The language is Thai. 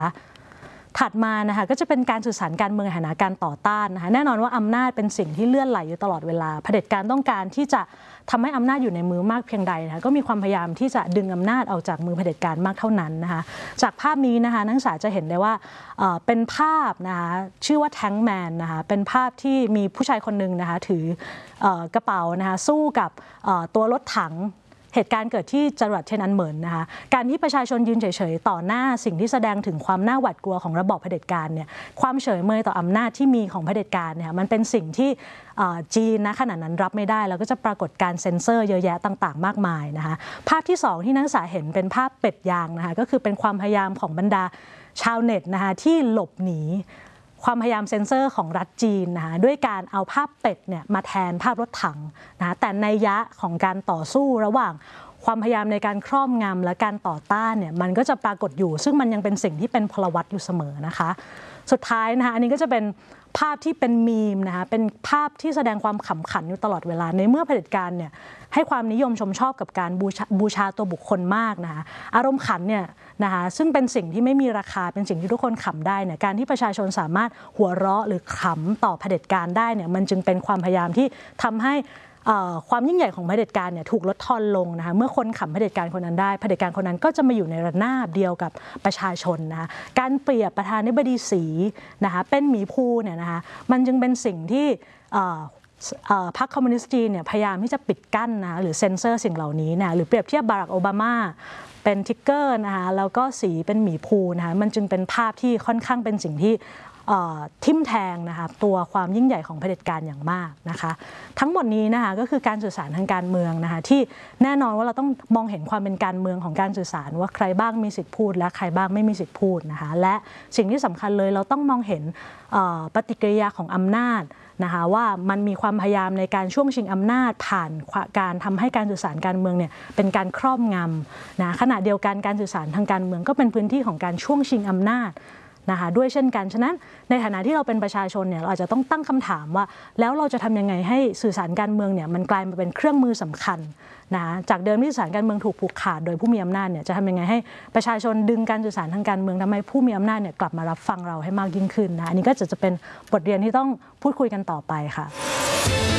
ถัดมานะคะก็จะเป็นการสื่อสารการเมืองในฐานะการต่อต้านนะคะแน่นอนว่าอำนาจเป็นสิ่งที่เลื่อนไหลอยู่ตลอดเวลาเผด็จการต้องการที่จะทำให้อำนาจอยู่ในมือมากเพียงใดนะคะก็มีความพยายามที่จะดึงอำนาจออกจากมือเผด็จการมากเท่านั้นนะคะจากภาพนี้นะคะนักศึกษาจะเห็นได้ว่าเป็นภาพนะคะชื่อว่าแทงก์แมนนะคะเป็นภาพที่มีผู้ชายคนหนึ่งนะคะถือกระเป๋านะคะสู้กับตัวรถถังเหตุการณ์เกิดที่จังหวัดเทียนอันเหมินนะคะการที่ประชาชนยืนเฉยๆต่อหน้าสิ่งที่แสดงถึงความน่าหวาดกลัวของระบอบเผด็จการเนี่ยความเฉยเมยต่ออำนาจที่มีของเผด็จการเนี่ยมันเป็นสิ่งที่จีนณขณะนั้นรับไม่ได้แล้วก็จะปรากฏการเซ็นเซอร์เยอะแยะต่างๆมากมายนะคะภาพที่2ที่นักศึกษาเห็นเป็นภาพเป็ดยางนะคะก็คือเป็นความพยายามของบรรดาชาวเน็ตนะคะที่หลบหนีความพยายามเซ็นเซอร์ของรัฐจีนนะคะด้วยการเอาภาพเป็ดเนี่ยมาแทนภาพรถถังนะคะแต่นัยยะของการต่อสู้ระหว่างความพยายามในการครอบงำและการต่อต้านเนี่ยมันก็จะปรากฏอยู่ซึ่งมันยังเป็นสิ่งที่เป็นพลวัตอยู่เสมอนะคะสุดท้ายนะคะอันนี้ก็จะเป็นภาพที่เป็นมีมนะคะเป็นภาพที่แสดงความขำขันอยู่ตลอดเวลาในเมื่อเผด็จการเนี่ยให้ความนิยมชมชอบกับการบูชาตัวบุคคลมากนะคะอารมณ์ขันเนี่ยนะคะซึ่งเป็นสิ่งที่ไม่มีราคาเป็นสิ่งที่ทุกคนขำได้เนี่ยการที่ประชาชนสามารถหัวเราะหรือขำต่อเผด็จการได้เนี่ยมันจึงเป็นความพยายามที่ทำให้ความยิ่งใหญ่ของเผด็จการเนี่ยถูกลดทอนลงนะคะเมื่อคนขำเผด็จการคนนั้นได้เผด็จการคนนั้นก็จะมาอยู่ในระนาบเดียวกับประชาชนนะคะการเปรียบประธานาธิบดีสีนะคะเป็นหมีภูเนี่ยนะคะมันจึงเป็นสิ่งที่พรรคคอมมิวนิสต์จีนเนี่ยพยายามที่จะปิดกั้นนะหรือเซ็นเซอร์สิ่งเหล่านี้นะหรือเปรียบเทียบบารักโอบามาเป็นทิกเกอร์นะคะแล้วก็สีเป็นหมีภูนะคะมันจึงเป็นภาพที่ค่อนข้างเป็นสิ่งที่ทิ่มแทงนะคะตัวความยิ่งใหญ่ของเผด็จการอย่างมากนะคะทั้งหมดนี้นะคะก็คือการสื่อสารทางการเมืองนะคะที่แน่นอนว่าเราต้องมองเห็นความเป็นการเมืองของการสื่อสารว่าใครบ้างมีสิทธิพูดและใครบ้างไม่มีสิทธิพูดนะคะและสิ่งที่สำคัญเลยเราต้องมองเห็นปฏิกิริยาของอำนาจนะคะว่ามันมีความพยายามในการช่วงชิงอำนาจผ่านการทำให้การสื่อสารการเมืองเนี่ยเป็นการครอบงำนะขณะเดียวกันการสื่อสารทางการเมืองก็เป็นพื้นที่ของการช่วงชิงอำนาจนะคะด้วยเช่นกันฉะนั้นในฐานะที่เราเป็นประชาชนเนี่ยเราอาจจะต้องตั้งคำถามว่าแล้วเราจะทำยังไงให้สื่อสารการเมืองเนี่ยมันกลายมาเป็นเครื่องมือสำคัญนะจากเดิมที่สื่อสารการเมืองถูกผูกขาดโดยผู้มีอำนาจเนี่ยจะทำยังไงให้ประชาชนดึงการสื่อสารทางการเมืองทำให้ผู้มีอำนาจเนี่ยกลับมารับฟังเราให้มากยิ่งขึ้นนะอันนี้ก็จะเป็นบทเรียนที่ต้องพูดคุยกันต่อไปค่ะ